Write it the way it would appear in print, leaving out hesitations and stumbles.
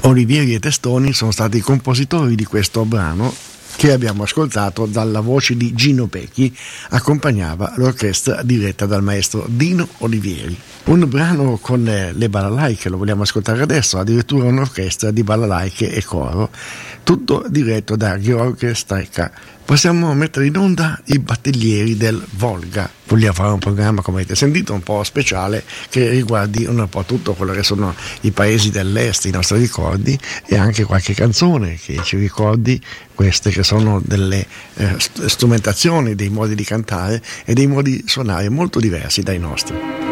Olivieri e Testoni sono stati i compositori di questo brano che abbiamo ascoltato. Dalla voce di Gino Pecchi accompagnava l'orchestra diretta dal maestro Dino Olivieri. Un brano con le balalaiche, lo vogliamo ascoltare adesso, addirittura un'orchestra di balalaiche e coro, tutto diretto da Gheorghe Strecca. Possiamo mettere in onda i Battaglieri del Volga. Vogliamo fare un programma, come avete sentito, un po' speciale che riguardi un po' tutto quello che sono i paesi dell'est, i nostri ricordi, e anche qualche canzone che ci ricordi queste che sono delle strumentazioni, dei modi di cantare e dei modi di suonare molto diversi dai nostri.